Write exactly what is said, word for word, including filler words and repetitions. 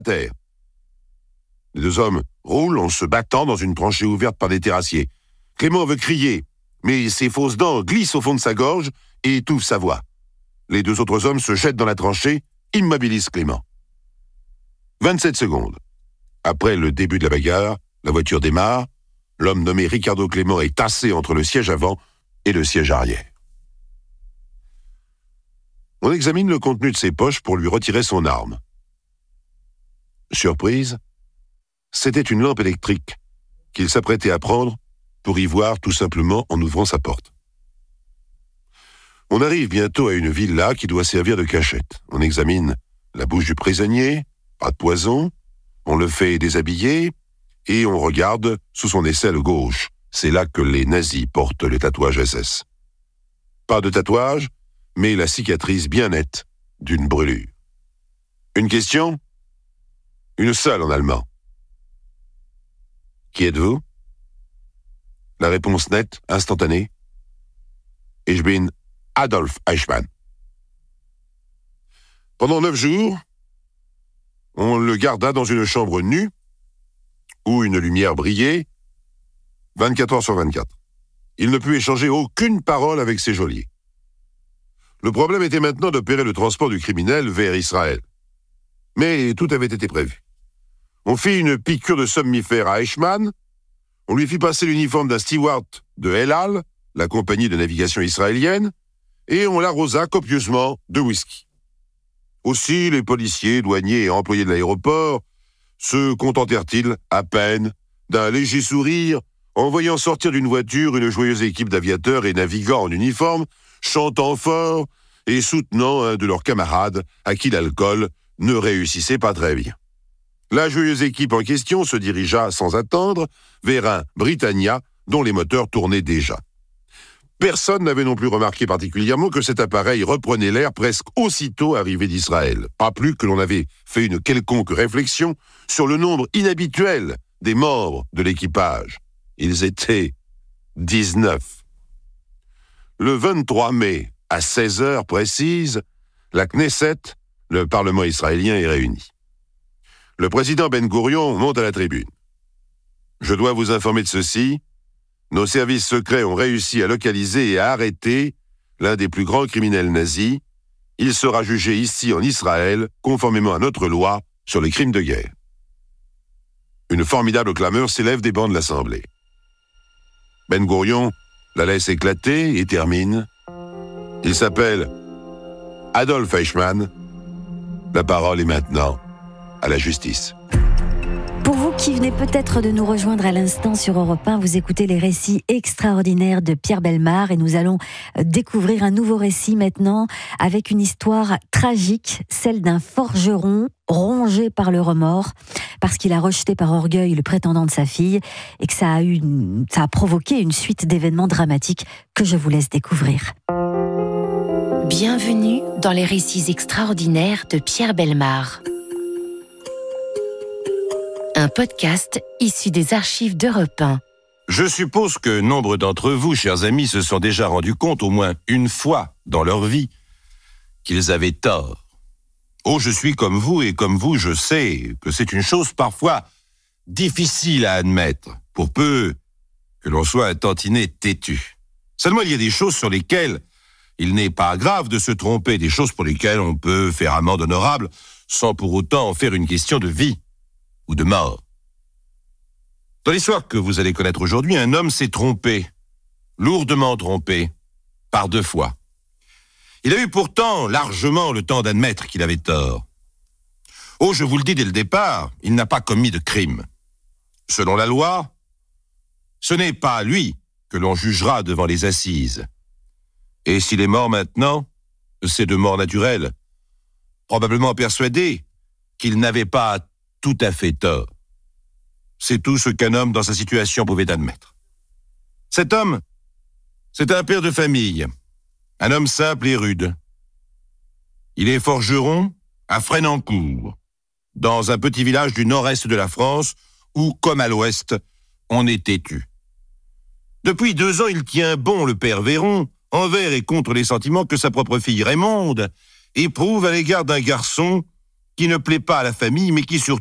terre. Les deux hommes roulent en se battant dans une tranchée ouverte par des terrassiers. Clément veut crier, mais ses fausses dents glissent au fond de sa gorge et étouffent sa voix. Les deux autres hommes se jettent dans la tranchée, immobilisent Clément. vingt-sept secondes. Après le début de la bagarre, la voiture démarre. L'homme nommé Ricardo Clément est tassé entre le siège avant et le siège arrière. On examine le contenu de ses poches pour lui retirer son arme. Surprise, c'était une lampe électrique qu'il s'apprêtait à prendre pour y voir tout simplement en ouvrant sa porte. On arrive bientôt à une villa qui doit servir de cachette. On examine la bouche du prisonnier, pas de poison, on le fait déshabiller et on regarde sous son aisselle gauche. C'est là que les nazis portent le tatouage S S. Pas de tatouage, mais la cicatrice bien nette d'une brûlure. Une question? Une seule en allemand. Qui êtes-vous? La réponse nette, instantanée. Ich bin Adolf Eichmann. Pendant neuf jours, on le garda dans une chambre nue, où une lumière brillait, vingt-quatre heures sur vingt-quatre. Il ne put échanger aucune parole avec ses geôliers. Le problème était maintenant d'opérer le transport du criminel vers Israël. Mais tout avait été prévu. On fit une piqûre de somnifère à Eichmann, on lui fit passer l'uniforme d'un steward de El Al, la compagnie de navigation israélienne, et on l'arrosa copieusement de whisky. Aussi, les policiers, douaniers et employés de l'aéroport se contentèrent-ils à peine d'un léger sourire en voyant sortir d'une voiture une joyeuse équipe d'aviateurs et navigants en uniforme, chantant fort et soutenant un de leurs camarades à qui l'alcool ne réussissait pas très bien. La joyeuse équipe en question se dirigea sans attendre vers un Britannia dont les moteurs tournaient déjà. Personne n'avait non plus remarqué particulièrement que cet appareil reprenait l'air presque aussitôt arrivé d'Israël. Pas plus que l'on avait fait une quelconque réflexion sur le nombre inhabituel des membres de l'équipage. Ils étaient dix-neuf. Le vingt-trois mai, à seize heures précises, la Knesset, le Parlement israélien, est réuni. Le président Ben Gourion monte à la tribune. Je dois vous informer de ceci. Nos services secrets ont réussi à localiser et à arrêter l'un des plus grands criminels nazis. Il sera jugé ici en Israël, conformément à notre loi sur les crimes de guerre. Une formidable clameur s'élève des bancs de l'Assemblée. Ben Gourion la laisse éclater et termine. Il s'appelle Adolf Eichmann. La parole est maintenant à la justice. Pour vous qui venez peut-être de nous rejoindre à l'instant sur Europe un, vous écoutez les récits extraordinaires de Pierre Bellemare et nous allons découvrir un nouveau récit maintenant avec une histoire tragique, celle d'un forgeron rongé par le remords parce qu'il a rejeté par orgueil le prétendant de sa fille et que ça a, eu une, ça a provoqué une suite d'événements dramatiques que je vous laisse découvrir. Bienvenue dans les récits extraordinaires de Pierre Bellemare. Un podcast issu des archives d'Europe un. Je suppose que nombre d'entre vous, chers amis, se sont déjà rendus compte au moins une fois dans leur vie qu'ils avaient tort. Oh, je suis comme vous et comme vous, je sais que c'est une chose parfois difficile à admettre, pour peu que l'on soit un tantinet têtu. Seulement, il y a des choses sur lesquelles il n'est pas grave de se tromper, des choses pour lesquelles on peut faire amende honorable sans pour autant en faire une question de vie ou de mort. Dans l'histoire que vous allez connaître aujourd'hui, un homme s'est trompé, lourdement trompé, par deux fois. Il a eu pourtant largement le temps d'admettre qu'il avait tort. Oh, je vous le dis dès le départ, il n'a pas commis de crime. Selon la loi, ce n'est pas lui que l'on jugera devant les assises. Et s'il est mort maintenant, c'est de mort naturelle, probablement persuadé qu'il n'avait pas tout à fait tort. C'est tout ce qu'un homme dans sa situation pouvait admettre. Cet homme, c'est un père de famille, un homme simple et rude. Il est forgeron à Fresnancourt, dans un petit village du nord-est de la France, où, comme à l'ouest, on est têtu. Depuis deux ans, il tient bon le père Véron, envers et contre les sentiments que sa propre fille Raymonde éprouve à l'égard d'un garçon qui ne plaît pas à la famille, mais qui surtout